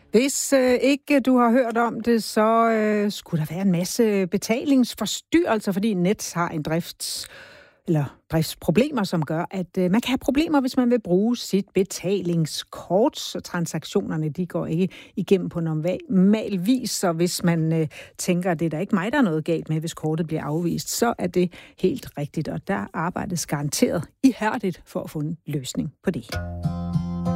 Hvis ikke du har hørt om det, så skulle der være en masse betalingsforstyrrelser, fordi Nets har en driftsproblemer, som gør, at man kan have problemer, hvis man vil bruge sit betalingskort, så transaktionerne de går ikke igennem på normal vis, så hvis man tænker, at det er da ikke mig, der er noget galt med, hvis kortet bliver afvist, så er det helt rigtigt, og der arbejdes garanteret ihærdigt for at få en løsning på det.